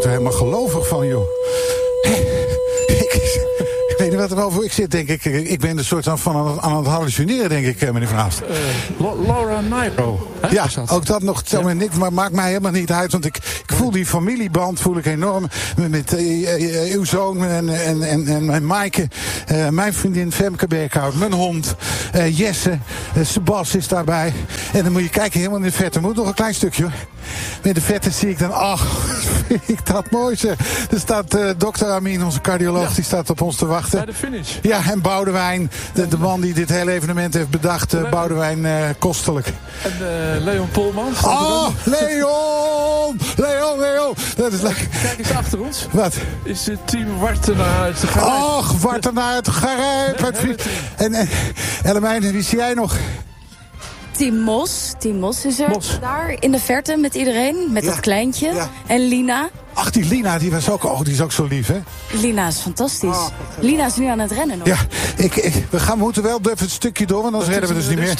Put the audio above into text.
word er helemaal gelovig van, joh. Ik weet niet wat er wel voor ik zit, denk ik. Ik ben een soort van aan het hallucineren, denk ik, meneer Van Aalst. Laura Nyro. Ja, ook dat nog. Maar maakt mij helemaal niet uit. Want ik voel die familieband enorm. Met uw zoon en Maaike. Mijn vriendin Femke Berkhout. Mijn hond. Jesse. Sebas is daarbij. En dan moet je kijken, helemaal in de verte. Moet nog een klein stukje, hoor. Met de verte zie ik dan, vind ik dat mooi, zeg. Er staat dokter Amin, onze cardioloog, die staat op ons te wachten. Bij de finish. Ja, en Boudewijn, de man die dit hele evenement heeft bedacht. Boudewijn Kostelijk. En Leon Polman. Leon! Dat is lekker. Kijk eens achter ons. Wat? Is het team Wartenaar uit de Garijp. Och, Wartenaar uit de Garijp. En Ellemijn, wie zie jij nog? Team Mos is er daar in de verte met iedereen. Met dat kleintje. Ja. En Lina. Ach, die Lina, die is ook zo lief, hè? Lina is fantastisch. Lina is nu aan het rennen nog. Ja, we moeten wel even het stukje door, want anders redden we dus niet meer.